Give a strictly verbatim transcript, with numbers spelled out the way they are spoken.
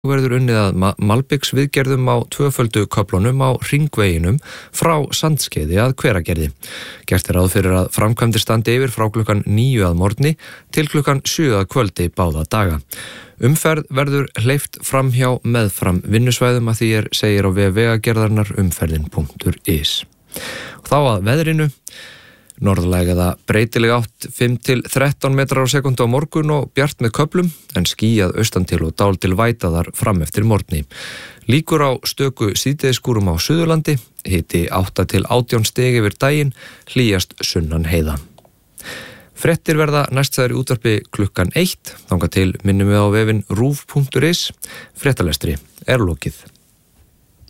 verður unnið að ma- malbiksviðgerðum á tvöföldu köflunum á hringveginum frá Sandskeiði að Hveragerði. Gert er ráð fyrir að framkvæmdir standi yfir frá klukkan níu að morgni til klukkan sjö að kvöldi báða daga. Umferð verður hleypt fram hjá meðfram vinnusvæðum að því er segir á vef vegagerðarinnar umferðin punktur is. Og þá að veðrinu. Norðlæg eða breytileg átt fimm til þrettán metrar á sekundu á morgun og bjart með köflum en skýjað austan til og dál til vætaðar fram eftir morgni. Líkur á stöku síðdegisskúrum á Suðurlandi, hiti átta til átján stig yfir daginn, hlýjast sunnan heiða. Fréttir verða næstþæðar í útvarpi klukkan eitt, þangað til minnum við á vefinn rúv punktur is. Fréttalestri er lokið.